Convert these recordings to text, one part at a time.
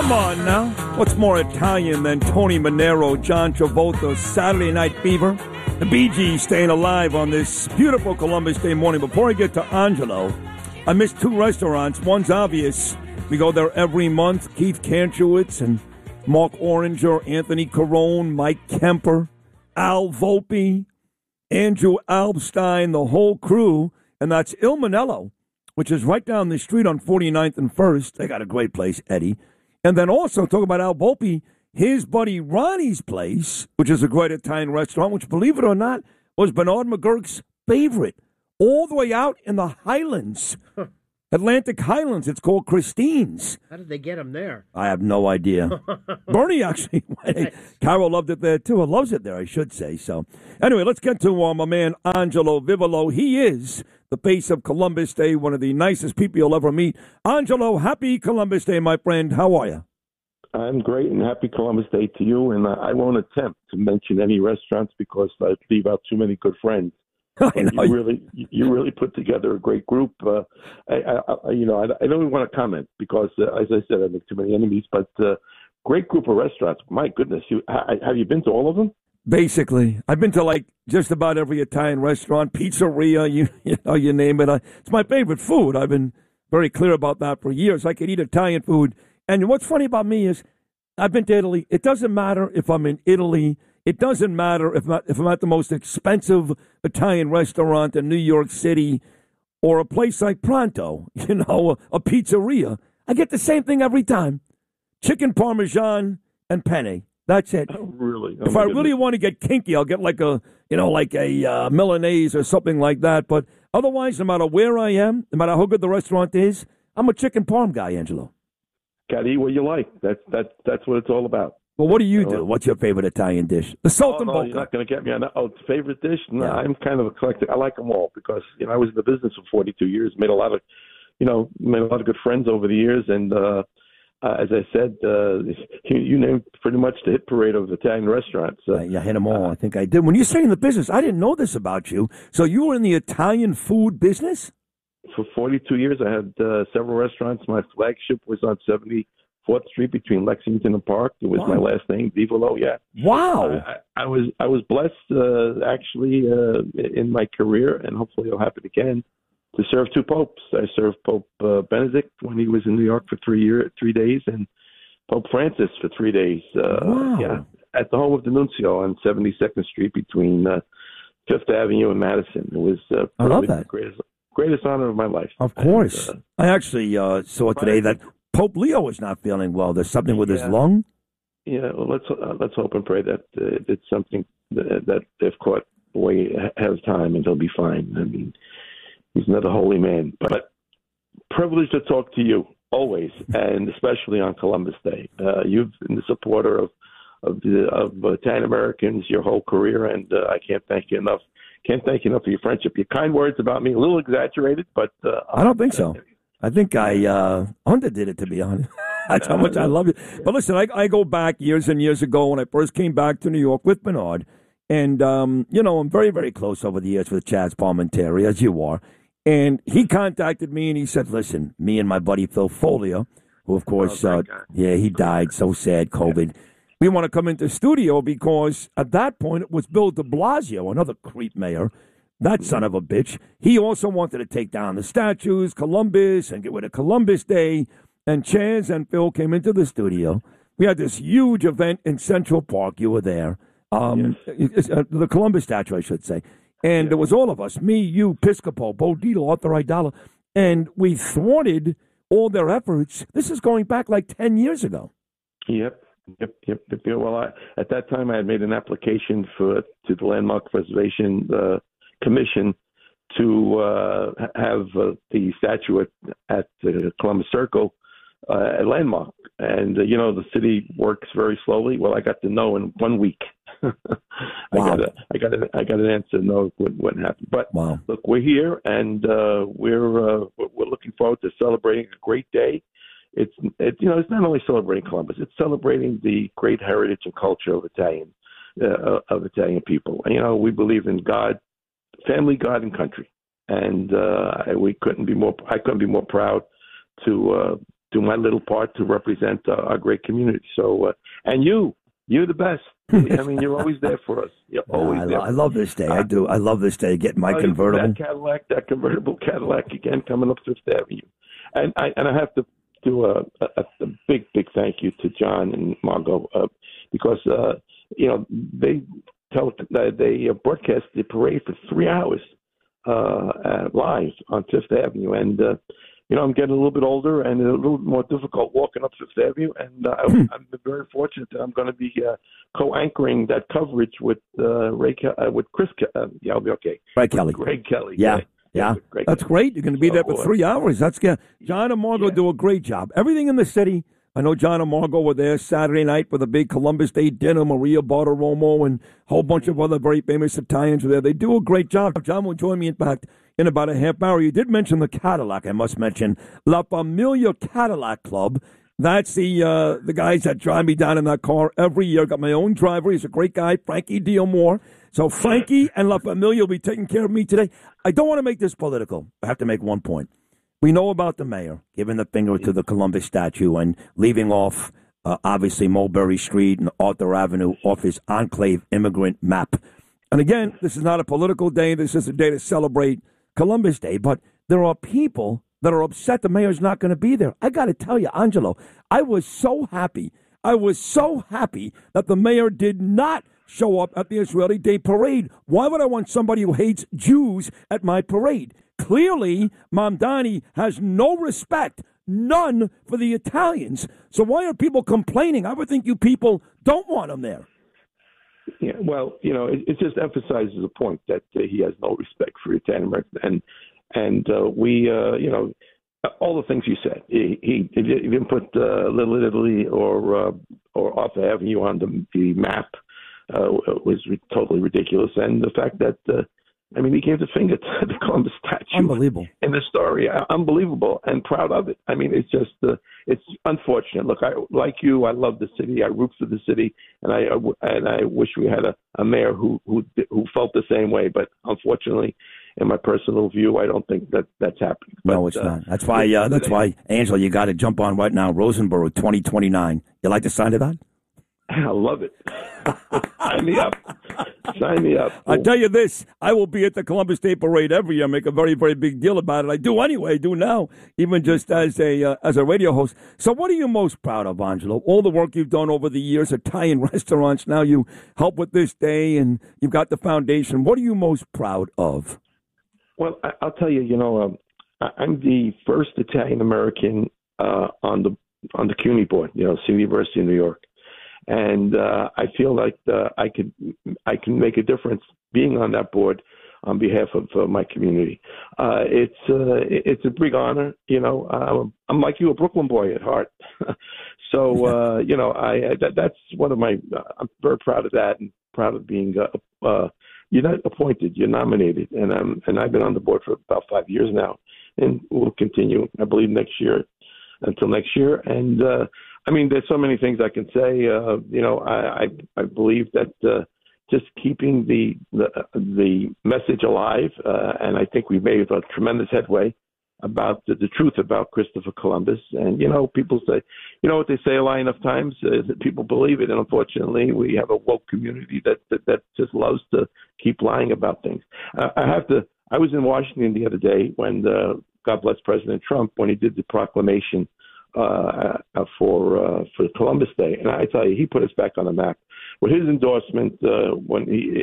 Come on now. What's more Italian than Tony Manero, John Travolta, Saturday Night Fever? The Bee Gees staying alive on this beautiful Columbus Day morning. Before I get to Angelo, I missed two restaurants. One's obvious. We go there every month. Keith Kantrowitz and Mark Oranger, Anthony Carone, Mike Kemper, Al Volpe, Andrew Albstein, the whole crew. And that's Il Manello, which is right down the street on 49th and 1st. They got a great place, Eddie. And then also, talk about Al Volpe, his buddy Ronnie's place, which is a great Italian restaurant, which, believe it or not, was Bernard McGurk's favorite. All the way out in the Highlands, Atlantic Highlands. It's called Christine's. How did they get him there? I have no idea. Bernie actually went. Carol loved it there, too. Or loves it there, I should say. So, anyway, let's get to my man Angelo Vivolo. He is the face of Columbus Day, one of the nicest people you'll ever meet. Angelo, happy Columbus Day, my friend. How are you? I'm great, and happy Columbus Day to you. And I won't attempt to mention any restaurants because I'd leave out too many good friends. I know. You really put together a great group. I don't want to comment because, as I said, I make too many enemies. But great group of restaurants. My goodness, have you been to all of them? Basically, I've been to like just about every Italian restaurant, pizzeria, you name it. It's my favorite food. I've been very clear about that for years. I could eat Italian food. And what's funny about me is I've been to Italy. It doesn't matter if I'm in Italy. It doesn't matter if I'm at the most expensive Italian restaurant in New York City or a place like Pronto, a pizzeria. I get the same thing every time. Chicken Parmesan and penne. That's it. Oh, really? If I really want to get kinky, I'll get like a Milanese or something like that. But otherwise, no matter where I am, no matter how good the restaurant is, I'm a chicken parm guy, Angelo. Got to eat what you like. That's what it's all about. Well, what do you do? What's your favorite Italian dish? The salt and no, bocca. You're not going to get me on that. Oh, favorite dish? No, yeah. I'm kind of eclectic. I like them all because I was in the business for 42 years. Made a lot of good friends over the years, and as I said, you named pretty much the hit parade of Italian restaurants. You hit them all. I think I did. When you say in the business, I didn't know this about you. So you were in the Italian food business? For 42 years, I had several restaurants. My flagship was on 74th Street between Lexington and Park. It was my last name, Vivolo. Yeah. Wow. I was blessed actually in my career, and hopefully I'll have it again, to serve two popes. I served Pope Benedict when he was in New York for 3 days, and Pope Francis for 3 days. Wow. Yeah, at the home of the Nuncio on 72nd Street between Fifth Avenue and Madison. It was I love that. the greatest honor of my life. Of course. And, I actually saw today that Pope Leo is not feeling well. There's something with his lung. Yeah, well, let's hope and pray that it's something that they've caught way ahead of time, and he'll be fine. I mean, he's another holy man. But privileged to talk to you always, and especially on Columbus Day. You've been the supporter of Italian Americans your whole career, and I can't thank you enough. Can't thank you enough for your friendship. Your kind words about me, a little exaggerated, but I don't think so. I think I underdid it, to be honest. That's how much I love you. But listen, I go back years and years ago when I first came back to New York with Bernard. And, I'm very, very close over the years with Chaz Palminteri, as you are. And he contacted me and he said, listen, me and my buddy Phil Folia, who, of course, he died. So sad, COVID. Yeah. We want to come into studio because at that point it was Bill de Blasio, another creep mayor. That son of a bitch. He also wanted to take down the statues, Columbus, and get rid of Columbus Day. And Chaz and Phil came into the studio. We had this huge event in Central Park. You were there. The Columbus statue, I should say. And it was all of us, me, you, Piscopo, Bo Dietl, Arthur Idala. And we thwarted all their efforts. This is going back like 10 years ago. Yep. Well, at that time, I had made an application to the Landmark Preservation Commission to have the statue at the Columbus Circle a landmark. And, the city works very slowly. Well, I got to know in 1 week. Wow. I got an answer to know what happened. But look, we're here, and we're looking forward to celebrating a great day. It's not only celebrating Columbus; it's celebrating the great heritage and culture of Italian people. And, we believe in God, family, God, and country. And I couldn't be more proud to do my little part to represent our great community. So, and you're the best. I mean, you're always there for us. You're always there. I love this day. I do. I love this day. Getting my convertible. That convertible Cadillac again coming up Fifth Avenue, and I have to do a big thank you to John and Margot because they broadcast the parade for 3 hours live on Fifth Avenue, and I'm getting a little bit older and a little more difficult walking up Fifth Avenue, and I'm very fortunate that I'm going to be co-anchoring that coverage with Chris. I'll be okay. Greg Kelly. Greg Kelly. Yeah. That's great. You're going to be there for 3 hours. That's good. John and Margot do a great job. Everything in the city. I know John and Margot were there Saturday night for the big Columbus Day dinner. Maria Bartiromo and a whole bunch of other very famous Italians were there. They do a great job. John will join me, in fact, in about a half hour. You did mention the Cadillac, I must mention. La Familia Cadillac Club. That's the guys that drive me down in that car every year. Got my own driver. He's a great guy, Frankie Diomore. So Frankie and La Familia will be taking care of me today. I don't want to make this political. I have to make one point. We know about the mayor giving the finger to the Columbus statue and leaving off, obviously, Mulberry Street and Arthur Avenue off his enclave immigrant map. And again, this is not a political day. This is a day to celebrate Columbus Day. But there are people that are upset the mayor's not going to be there. I got to tell you, Angelo, I was so happy. I was so happy that the mayor did not show up at the Israeli Day Parade. Why would I want somebody who hates Jews at my parade? Clearly, Mamdani has no respect, none, for the Italians. So why are people complaining? I would think you people don't want him there. Yeah, well, it just emphasizes the point that he has no respect for Italian Americans, and we, all the things you said. He didn't put Little Italy or Arthur Avenue on the map. Was totally ridiculous, and the fact that he gave the finger to the Columbus statue. Unbelievable. In the story, unbelievable, and proud of it. I mean, it's just it's unfortunate. Look, like you, I love the city. I root for the city, and I wish we had a mayor who felt the same way. But unfortunately, in my personal view, I don't think that's happening. But, no, it's not. That's why, Angela, you got to jump on right now. Rosenborough 2029. You like to sign to that? I love it. Sign me up. Sign me up. I tell you this, I will be at the Columbus Day Parade every year. Make a very, very big deal about it. I do anyway. I do now, even just as a radio host. So, what are you most proud of, Angelo? All the work you've done over the years, Italian restaurants. Now you help with this day, and you've got the foundation. What are you most proud of? Well, I'll tell you. I'm the first Italian American on the CUNY board. City University of New York. And I feel like I can make a difference being on that board on behalf of my community. It's a big honor. I'm like you, a Brooklyn boy at heart. So that's one of my. I'm very proud of that and proud of being. You're not appointed. You're nominated, and I've been on the board for about 5 years now, and we'll continue. I believe until next year, and. There's so many things I can say. I believe that just keeping the message alive, and I think we've made a tremendous headway about the truth about Christopher Columbus. And people say, what they say a lot enough times, that people believe it. And unfortunately, we have a woke community that just loves to keep lying about things. I was in Washington the other day when God bless President Trump when he did the proclamation. For Columbus Day, and I tell you, he put us back on the map with his endorsement with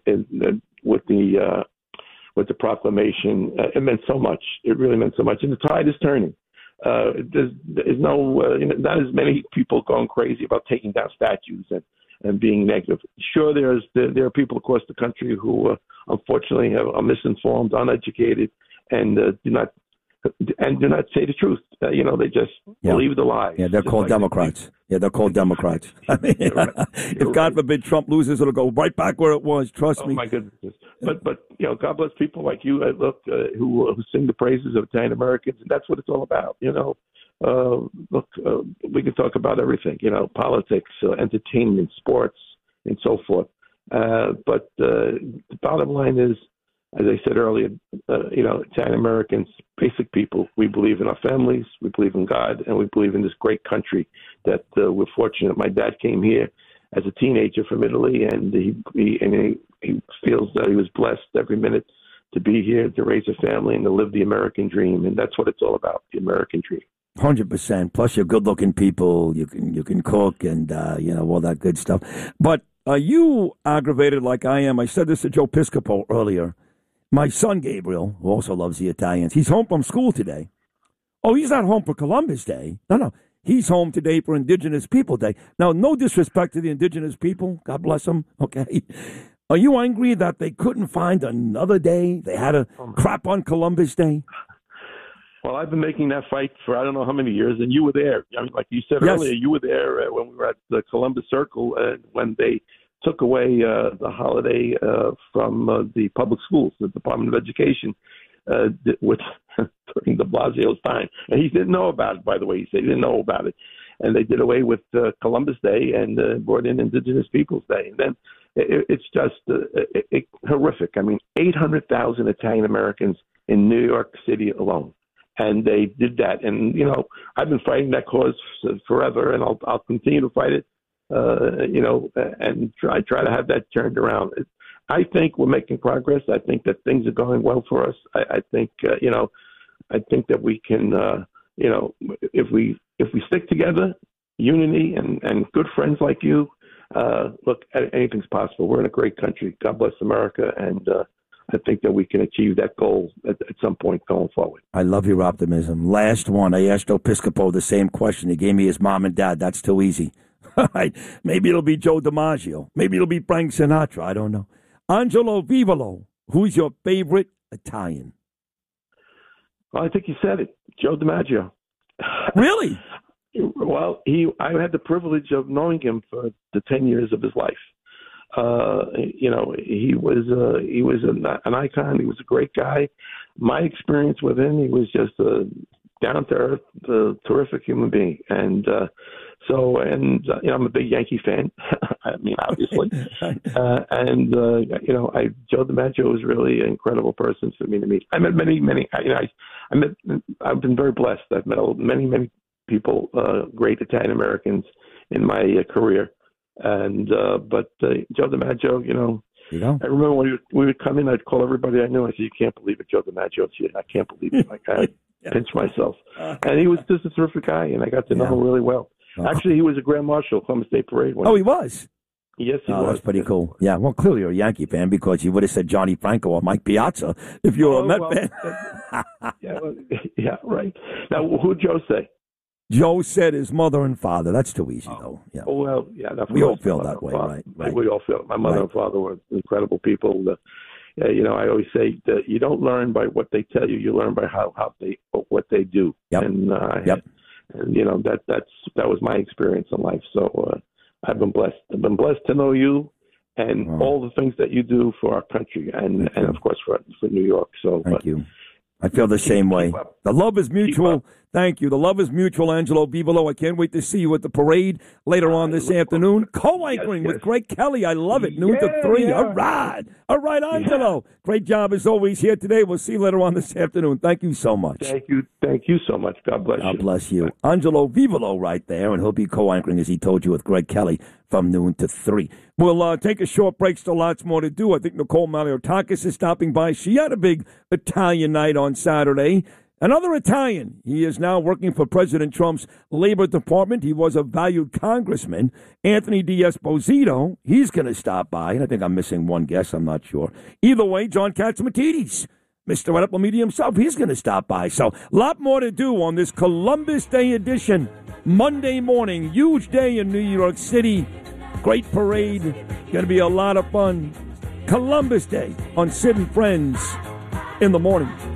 the proclamation. It meant so much. It really meant so much, and the tide is turning. There's not as many people going crazy about taking down statues and being negative. Sure, there are people across the country who unfortunately are misinformed, uneducated, and do not say the truth. They just believe the lie. Yeah, they're called Democrats. They're called Democrats. If God forbid Trump loses, it'll go right back where it was. Trust me. Oh my goodness. But God bless people like you. Who sing the praises of Italian Americans, and that's what it's all about. We can talk about everything. Politics, entertainment, sports, and so forth. But the bottom line is, as I said earlier, Italian Americans, basic people. We believe in our families, we believe in God, and we believe in this great country that we're fortunate. My dad came here as a teenager from Italy, and he feels that he was blessed every minute to be here, to raise a family, and to live the American dream. And that's what it's all about, the American dream. 100%. Plus, you're good-looking people. You can cook and all that good stuff. But are you aggravated like I am? I said this to Joe Piscopo earlier. My son Gabriel, who also loves the Italians, he's home from school today. Oh, he's not home for Columbus Day. No. He's home today for Indigenous People Day. Now, no disrespect to the Indigenous people. God bless them. Okay. Are you angry that they couldn't find another day? They had a crap on Columbus Day? Well, I've been making that fight for I don't know how many years, and you were there. I mean, like you said Yes. earlier, you were there when we were at the Columbus Circle when they took away the holiday from the public schools, the Department of Education, during de Blasio's time. And he didn't know about it, by the way. He said he didn't know about it. And they did away with Columbus Day and brought in Indigenous Peoples Day. And then it's just horrific. I mean, 800,000 Italian Americans in New York City alone. And they did that. And, I've been fighting that cause forever, and I'll continue to fight it, and try to have that turned around. I think we're making progress. I think that things are going well for us. I think that we can, if we stick together, unity and good friends like you, look, anything's possible. We're in a great country. God bless America. And, I think that we can achieve that goal at some point going forward. I love your optimism. Last one. I asked Episcopo the same question. He gave me his mom and dad. That's too easy. Maybe it'll be Joe DiMaggio. Maybe it'll be Frank Sinatra. I don't know. Angelo Vivolo, who's your favorite Italian? Well, I think you said it. Joe DiMaggio. Really? Well, I had the privilege of knowing him for the 10 years of his life. He was an icon. He was a great guy. My experience with him, he was just a down to earth, terrific human being. And I'm a big Yankee fan. I mean, obviously. Joe DiMaggio was really an incredible person for me to meet. I met many. I've been very blessed. I've met many people, great Italian Americans in my career. And but Joe DiMaggio, I remember when we would come in, I'd call everybody I knew. I said, "You can't believe it, Joe DiMaggio." I can't believe it. Like I pinch myself. And he was just a terrific guy, and I got to know him really well. Actually, he was a Grand Marshal, Columbus Day Parade. Oh, he was. Yes, he was. That's pretty cool. Yeah, well, clearly you're a Yankee fan because you would have said Johnny Franco or Mike Piazza if you were a Met fan. Yeah, right. Now, who'd Joe say? Joe said his mother and father. That's too easy, though. Yeah. Oh, well, yeah. We all feel that way, right? We all feel it. My mother and father were incredible people. I always say that you don't learn by what they tell you. You learn by what they do. Yep. And that was my experience in life. So I've been blessed. I've been blessed to know you and all the things that you do for our country and of course for New York. So thank you. I feel the same way. The love is mutual. Thank you. The love is mutual, Angelo Vivolo. I can't wait to see you at the parade later on this afternoon. Co-anchoring with Greg Kelly. I love it. Noon to 3. Yeah. All right, Angelo. Yeah. Great job as always here today. We'll see you later on this afternoon. Thank you so much. Thank you so much. God bless you. God bless you. Angelo Vivolo right there, and he'll be co-anchoring, as he told you, with Greg Kelly from noon to 3. We'll take a short break. Still lots more to do. I think Nicole Maliotakis is stopping by. She had a big Italian night on Saturday. Another Italian. He is now working for President Trump's Labor Department. He was a valued congressman. Anthony D'Esposito, he's going to stop by. And I think I'm missing one guest. I'm not sure. Either way, John Catsimatidis, Mr. Red Apple Media himself, he's going to stop by. So a lot more to do on this Columbus Day edition. Monday morning, huge day in New York City. Great parade. Going to be a lot of fun. Columbus Day on Sid and Friends in the morning.